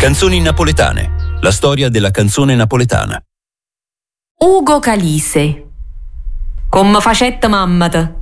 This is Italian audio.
Canzoni napoletane. La storia della canzone napoletana. Ugo Calise. Come facette mammata.